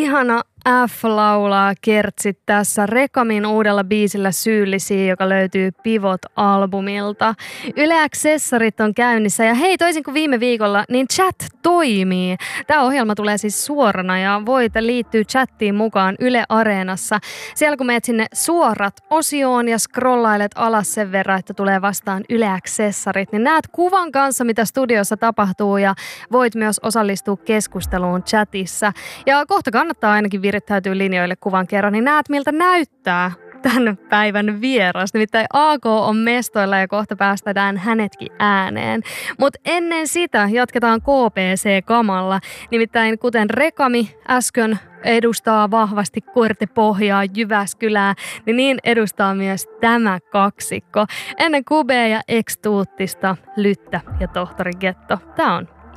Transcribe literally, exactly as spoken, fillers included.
ihana F laulaa kertsit tässä Rekamin uudella biisillä Syyllisiä, joka löytyy Pivot-albumilta. Yle Accessorit on käynnissä ja hei, toisin kuin viime viikolla, niin chat toimii. Tämä ohjelma tulee siis suorana ja voit liittyä chattiin mukaan Yle Areenassa. Siellä kun meet sinne suorat osioon ja scrollailet alas sen verran, että tulee vastaan Yle Accessorit, niin näet kuvan kanssa, mitä studiossa tapahtuu ja voit myös osallistua keskusteluun chatissa. Ja kohta kannattaa ainakin virittäytyy linjoille kuvan kerran, niin näet miltä näyttää tämän päivän vieras. Nimittäin A K on mestoilla ja kohta päästetään hänetkin ääneen. Mutta ennen sitä jatketaan K P C-kamalla. Nimittäin kuten Rekami äsken edustaa vahvasti Kortepohjaa, Jyväskylää, niin niin edustaa myös tämä kaksikko. Ennen Kubea ja X-Tuuttista, Lyttä ja Tohtori Getto. Tämä on